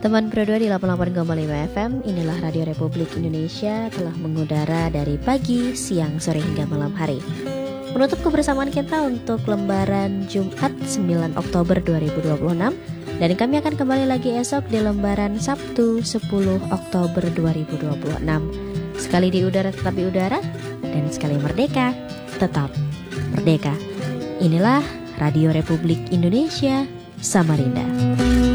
Teman berdua di 88,5 FM, inilah Radio Republik Indonesia telah mengudara dari pagi, siang, sore hingga malam hari. Menutup kebersamaan kita untuk lembaran Jumat 9 Oktober 2026 dan kami akan kembali lagi esok di lembaran Sabtu 10 Oktober 2026. Sekali di udara tetap di udara dan sekali merdeka tetap merdeka. Inilah Radio Republik Indonesia Samarinda.